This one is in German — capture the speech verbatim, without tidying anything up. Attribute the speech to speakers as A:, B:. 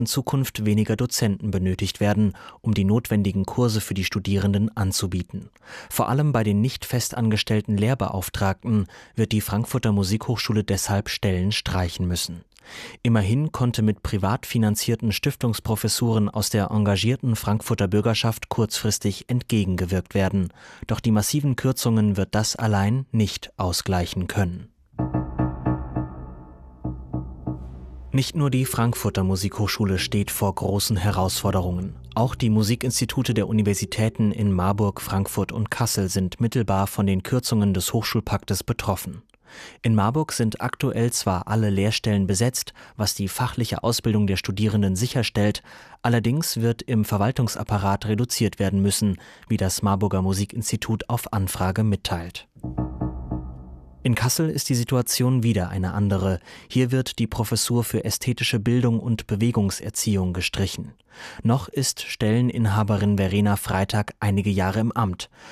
A: in Zukunft weniger Dozenten benötigt werden, um die notwendigen Kurse für die Studierenden anzubieten. Vor allem bei den nicht festangestellten Lehrbeauftragten wird die Frankfurter Musikhochschule deshalb Stellen streichen müssen. Immerhin konnte mit privat finanzierten Stiftungsprofessuren aus der engagierten Frankfurter Bürgerschaft kurzfristig entgegengewirkt werden. Doch die massiven Kürzungen wird das allein nicht ausgleichen können. Nicht nur die Frankfurter Musikhochschule steht vor großen Herausforderungen. Auch die Musikinstitute der Universitäten in Marburg, Frankfurt und Kassel sind mittelbar von den Kürzungen des Hochschulpaktes betroffen. In Marburg sind aktuell zwar alle Lehrstellen besetzt, was die fachliche Ausbildung der Studierenden sicherstellt, allerdings wird im Verwaltungsapparat reduziert werden müssen, wie das Marburger Musikinstitut auf Anfrage mitteilt. In Kassel ist die Situation wieder eine andere. Hier wird die Professur für ästhetische Bildung und Bewegungserziehung gestrichen. Noch ist Stelleninhaberin Verena Freitag einige Jahre im Amt.